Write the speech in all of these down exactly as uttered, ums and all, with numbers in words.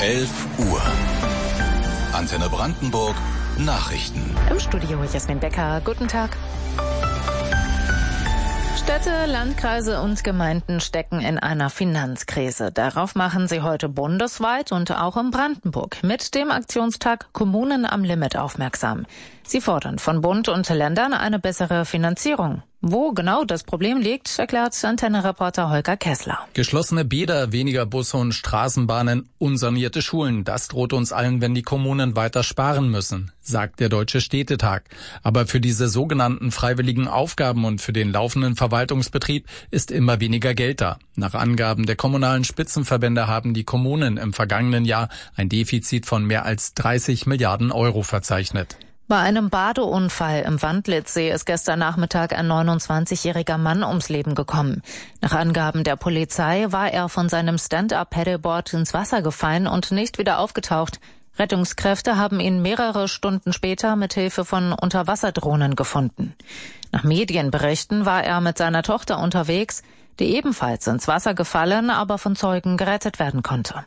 elf Uhr. Antenne Brandenburg, Nachrichten. Im Studio Jasmin Becker. Guten Tag. Städte, Landkreise und Gemeinden stecken in einer Finanzkrise. Darauf machen sie heute bundesweit und auch in Brandenburg mit dem Aktionstag Kommunen am Limit aufmerksam. Sie fordern von Bund und Ländern eine bessere Finanzierung. Wo genau das Problem liegt, erklärt Antenne-Reporter Holger Kessler. Geschlossene Bäder, weniger Busse und Straßenbahnen, unsanierte Schulen. Das droht uns allen, wenn die Kommunen weiter sparen müssen, sagt der Deutsche Städtetag. Aber für diese sogenannten freiwilligen Aufgaben und für den laufenden Verwaltungsbetrieb ist immer weniger Geld da. Nach Angaben der kommunalen Spitzenverbände haben die Kommunen im vergangenen Jahr ein Defizit von mehr als dreißig Milliarden Euro verzeichnet. Bei einem Badeunfall im Wandlitzsee ist gestern Nachmittag ein neunundzwanzigjähriger Mann ums Leben gekommen. Nach Angaben der Polizei war er von seinem Stand-up-Paddleboard ins Wasser gefallen und nicht wieder aufgetaucht. Rettungskräfte haben ihn mehrere Stunden später mit Hilfe von Unterwasserdrohnen gefunden. Nach Medienberichten war er mit seiner Tochter unterwegs, die ebenfalls ins Wasser gefallen, aber von Zeugen gerettet werden konnte.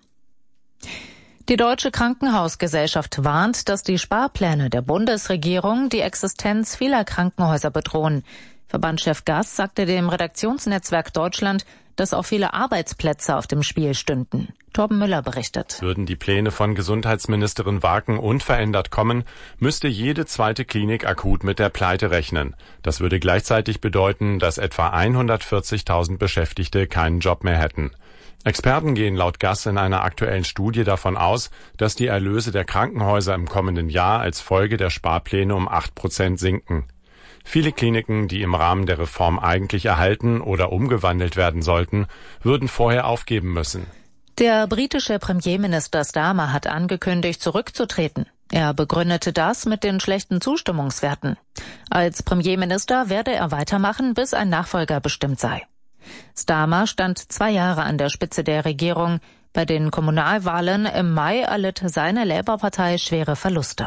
Die Deutsche Krankenhausgesellschaft warnt, dass die Sparpläne der Bundesregierung die Existenz vieler Krankenhäuser bedrohen. Verbandschef Gass sagte dem Redaktionsnetzwerk Deutschland, dass auch viele Arbeitsplätze auf dem Spiel stünden. Torben Müller berichtet. Würden die Pläne von Gesundheitsministerin Waken unverändert kommen, müsste jede zweite Klinik akut mit der Pleite rechnen. Das würde gleichzeitig bedeuten, dass etwa hundertvierzigtausend Beschäftigte keinen Job mehr hätten. Experten gehen laut Gass in einer aktuellen Studie davon aus, dass die Erlöse der Krankenhäuser im kommenden Jahr als Folge der Sparpläne um acht Prozent sinken. Viele Kliniken, die im Rahmen der Reform eigentlich erhalten oder umgewandelt werden sollten, würden vorher aufgeben müssen. Der britische Premierminister Starmer hat angekündigt, zurückzutreten. Er begründete das mit den schlechten Zustimmungswerten. Als Premierminister werde er weitermachen, bis ein Nachfolger bestimmt sei. Starmer stand zwei Jahre an der Spitze der Regierung. Bei den Kommunalwahlen im Mai erlitt seine Labour-Partei schwere Verluste.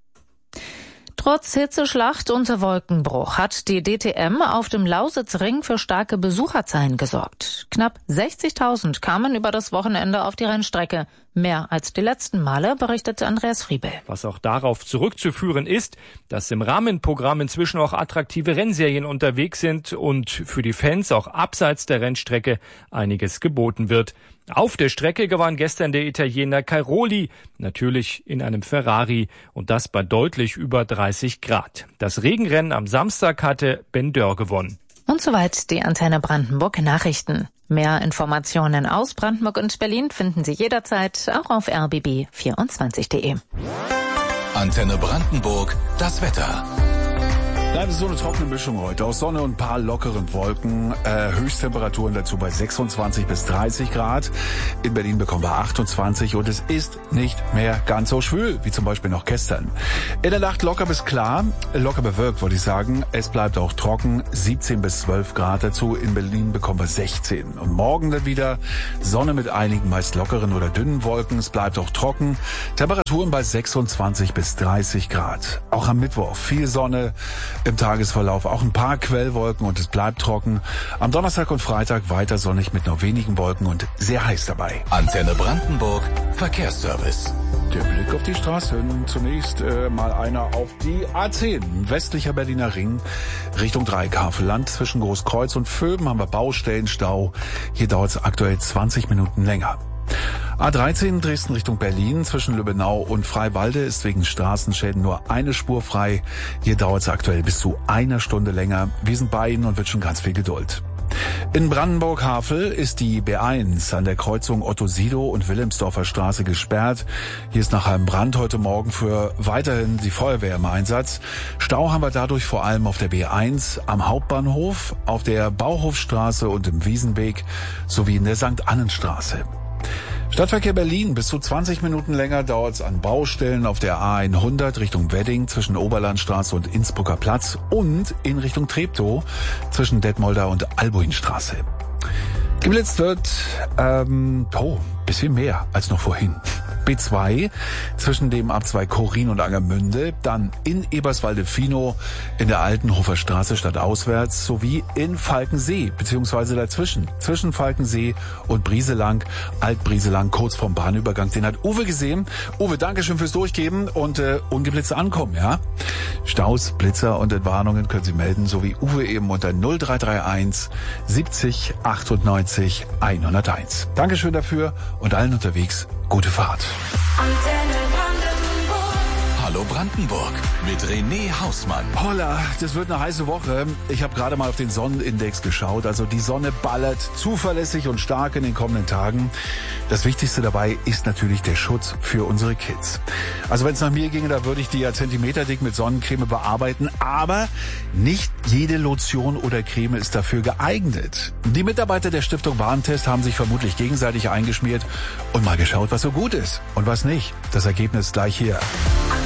Trotz Hitzeschlacht und Wolkenbruch hat die D T M auf dem Lausitzring für starke Besucherzahlen gesorgt. Knapp sechzigtausend kamen über das Wochenende auf die Rennstrecke. Mehr als die letzten Male, berichtete Andreas Friebel. Was auch darauf zurückzuführen ist, dass im Rahmenprogramm inzwischen auch attraktive Rennserien unterwegs sind und für die Fans auch abseits der Rennstrecke einiges geboten wird. Auf der Strecke gewann gestern der Italiener Cairoli, natürlich in einem Ferrari, und das bei deutlich über dreißig Grad. Das Regenrennen am Samstag hatte Ben Dörr gewonnen. Und soweit die Antenne Brandenburg Nachrichten. Mehr Informationen aus Brandenburg und Berlin finden Sie jederzeit auch auf r b b vierundzwanzig punkt d e. Antenne Brandenburg, das Wetter. Bleibt es so eine trockene Mischung heute aus Sonne und ein paar lockeren Wolken. Äh, Höchsttemperaturen dazu bei sechsundzwanzig bis dreißig Grad. In Berlin bekommen wir achtundzwanzig und es ist nicht mehr ganz so schwül, wie zum Beispiel noch gestern. In der Nacht locker bis klar, locker bewölkt, würde ich sagen. Es bleibt auch trocken, siebzehn bis zwölf Grad dazu. In Berlin bekommen wir sechzehn. Und morgen dann wieder Sonne mit einigen meist lockeren oder dünnen Wolken. Es bleibt auch trocken. Temperaturen bei sechsundzwanzig bis dreißig Grad. Auch am Mittwoch viel Sonne. Im Tagesverlauf auch ein paar Quellwolken und es bleibt trocken. Am Donnerstag und Freitag weiter sonnig mit nur wenigen Wolken und sehr heiß dabei. Antenne Brandenburg, Verkehrsservice. Der Blick auf die Straße. Zunächst äh, mal einer auf die A zehn. Westlicher Berliner Ring Richtung Dreieckhavelland. Zwischen Großkreuz und Vöben haben wir Baustellenstau. Hier dauert es aktuell zwanzig Minuten länger. A dreizehn Dresden Richtung Berlin. Zwischen Lübbenau und Freiwalde ist wegen Straßenschäden nur eine Spur frei. Hier dauert es aktuell bis zu einer Stunde länger. Wir sind bei Ihnen und wünschen ganz viel Geduld. In Brandenburg-Havel ist die B eins an der Kreuzung Otto-Sidow und Wilhelmsdorfer Straße gesperrt. Hier ist nach einem Brand heute Morgen für weiterhin die Feuerwehr im Einsatz. Stau haben wir dadurch vor allem auf der B eins am Hauptbahnhof, auf der Bauhofstraße und im Wiesenweg sowie in der Sankt Annenstraße. Stadtverkehr Berlin. Bis zu zwanzig Minuten länger dauert es an Baustellen auf der A hundert Richtung Wedding zwischen Oberlandstraße und Innsbrucker Platz und in Richtung Treptow zwischen Detmolder und Albuinstraße. Geblitzt wird, ähm, oh, bisschen mehr als noch vorhin. B zwei zwischen dem Abzweig Chorin und Angermünde, dann in Eberswalde-Finow in der Altenhofer Straße stadtauswärts sowie in Falkensee, beziehungsweise dazwischen, zwischen Falkensee und Brieselang, Alt-Brieselang, kurz vorm Bahnübergang. Den hat Uwe gesehen. Uwe, Dankeschön fürs Durchgeben und äh, ungeblitzt ankommen, ja? Staus, Blitzer und Entwarnungen können Sie melden, so wie Uwe eben unter null drei drei eins siebzig achtundneunzig hunderteins. Dankeschön dafür und allen unterwegs gute Fahrt. Hallo Brandenburg mit René Hausmann. Holla, das wird eine heiße Woche. Ich habe gerade mal auf den Sonnenindex geschaut. Also die Sonne ballert zuverlässig und stark in den kommenden Tagen. Das Wichtigste dabei ist natürlich der Schutz für unsere Kids. Also wenn es nach mir ginge, da würde ich die ja zentimeterdick mit Sonnencreme bearbeiten. Aber nicht jede Lotion oder Creme ist dafür geeignet. Die Mitarbeiter der Stiftung Warentest haben sich vermutlich gegenseitig eingeschmiert und mal geschaut, was so gut ist und was nicht. Das Ergebnis gleich hier.